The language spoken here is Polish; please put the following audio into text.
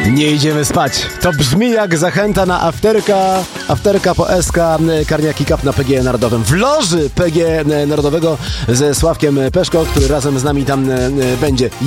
Nie idziemy spać. To brzmi jak zachęta na afterka po SK Karniaki Cup na PG Narodowym. W loży PG Narodowego ze Sławkiem Peszko, który razem z nami tam będzie.